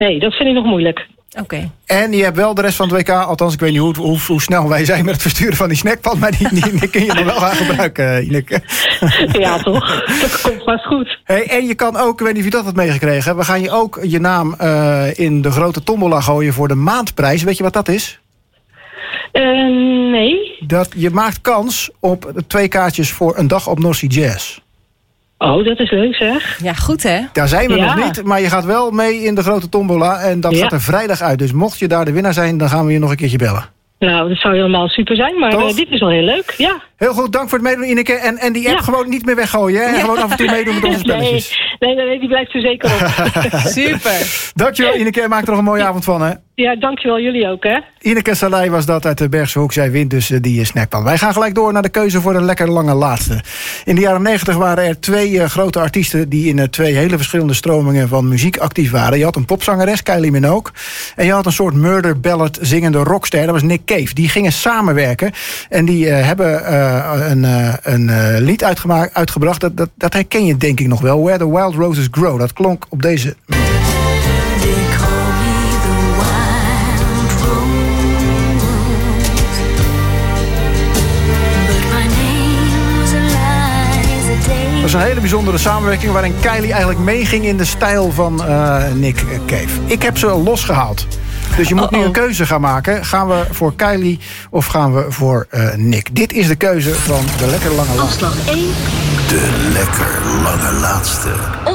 Nee, dat vind ik nog moeilijk. Oké. En je hebt wel de rest van het WK, althans ik weet niet hoe snel wij zijn met het versturen van die snackpan, maar die kun je nog wel gaan gebruiken, Ineke. Ja, toch? Dat komt vast goed. Hey, en je kan ook, ik weet niet of je dat had meegekregen, we gaan je ook je naam in de grote tombola gooien voor de maandprijs. Weet je wat dat is? Nee. Je maakt kans op 2 kaartjes voor een dag op North Sea Jazz. Oh, dat is leuk zeg. Ja, goed hè? Daar zijn we Ja. nog niet, maar je gaat wel mee in de grote tombola. En dat gaat er vrijdag uit. Dus mocht je daar de winnaar zijn, dan gaan we je nog een keertje bellen. Nou, dat zou helemaal super zijn, maar dit is wel heel leuk, ja. Heel goed, dank voor het meedoen, Ineke. En die app gewoon niet meer weggooien, hè? En gewoon af en toe meedoen met onze spelletjes. Nee, die blijft er zeker op. Super. Dankjewel, Ineke. Maak er nog een mooie avond van, hè? Ja, dankjewel, jullie ook, hè. Ineke Salai was dat uit de Bergse Hoek. Zij wint dus die snackpan. Wij gaan gelijk door naar de keuze voor de lekker lange laatste. In de jaren 90 waren er 2 grote artiesten die in 2 hele verschillende stromingen van muziek actief waren. Je had een popzangeres, Kylie Minogue. En je had een soort murder ballad zingende rockster. Dat was Nick Cave. Die gingen samenwerken. En die hebben een lied uitgebracht. Dat herken je denk ik nog wel. Where the Wild Roses Grow. Dat klonk op deze manier. Dat is een hele bijzondere samenwerking waarin Kylie eigenlijk meeging in de stijl van Nick Cave. Ik heb ze losgehaald. Dus je moet nu een keuze gaan maken. Gaan we voor Kylie of gaan we voor Nick? Dit is de keuze van de lekker lange laatste. Afslag 1. De lekker lange laatste.